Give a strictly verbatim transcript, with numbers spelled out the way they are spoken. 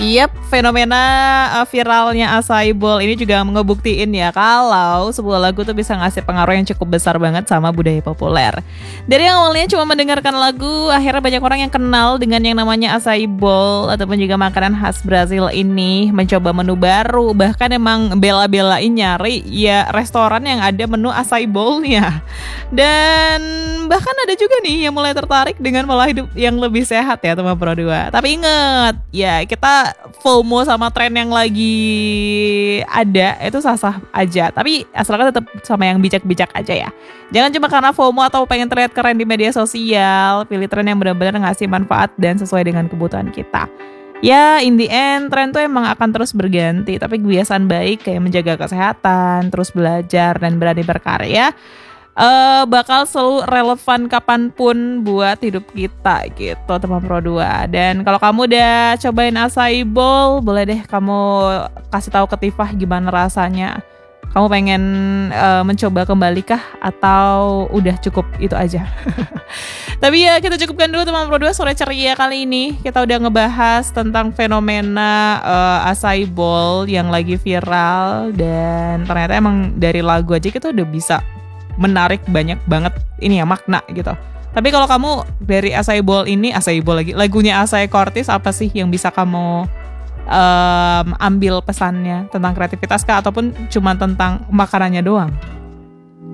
Yap, fenomena uh, viralnya Acai Bowl ini juga ngebuktiin ya kalau sebuah lagu tuh bisa ngasih pengaruh yang cukup besar banget sama budaya populer. Dari yang awalnya cuma mendengarkan lagu, akhirnya banyak orang yang kenal dengan yang namanya Acai Bowl ataupun juga makanan khas Brazil ini, mencoba menu baru, bahkan emang bela-belain nyari ya restoran yang ada menu Acai Bowl-nya. Dan bahkan ada juga nih yang mulai tertarik dengan pola hidup yang lebih sehat ya teman Pro dua. Tapi inget, ya kita FOMO sama tren yang lagi ada itu sah-sah aja, tapi asalkan tetap sama yang bijak-bijak aja ya. Jangan cuma karena FOMO atau pengen terlihat keren di media sosial. Pilih tren yang benar-benar ngasih manfaat dan sesuai dengan kebutuhan kita. Ya, in the end, tren tuh emang akan terus berganti, tapi kebiasaan baik kayak menjaga kesehatan, terus belajar dan berani berkarya Uh, bakal selalu relevan kapanpun buat hidup kita gitu teman Pro dua. Dan kalau kamu udah cobain Acai Bowl, boleh deh kamu kasih tahu ke Tifah gimana rasanya. Kamu pengen uh, mencoba kembali kah atau udah cukup itu aja? Tapi ya kita cukupkan dulu teman Pro dua sore ceria kali ini. Kita udah ngebahas tentang fenomena uh, Acai Bowl yang lagi viral, dan ternyata emang dari lagu aja kita udah bisa menarik banyak banget ini ya makna gitu. Tapi kalau kamu dari Acai Bowl ini, Acai Bowl lagi, lagunya Acai Cortez, apa sih yang bisa kamu um, ambil pesannya tentang kreativitas kah ataupun cuma tentang makanannya doang?